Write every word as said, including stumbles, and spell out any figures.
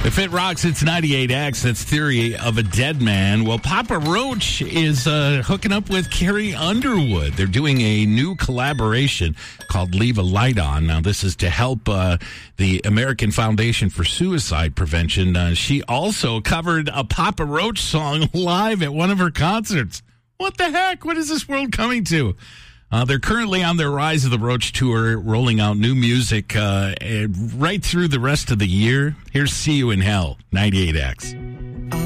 If it rocks, it's ninety-eight X. That's Theory of a Dead Man. Well, Papa Roach is uh, hooking up with Carrie Underwood. They're doing a new collaboration called Leave a Light On. Now, this is to help uh, the American Foundation for Suicide Prevention. Uh, she also covered a Papa Roach song live at one of her concerts. What the heck? What is this world coming to? Uh, they're currently on their Rise of the Roach tour, rolling out new music uh, right through the rest of the year. Here's See You in Hell, ninety-eight X.